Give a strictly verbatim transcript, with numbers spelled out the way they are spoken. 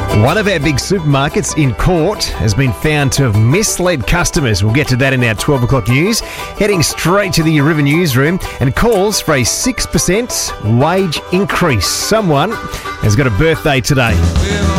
One of our big supermarkets in court has been found to have misled customers. We'll get to that in our twelve o'clock news. Heading straight to the River newsroom and calls for a six percent wage increase. Someone has got a birthday today.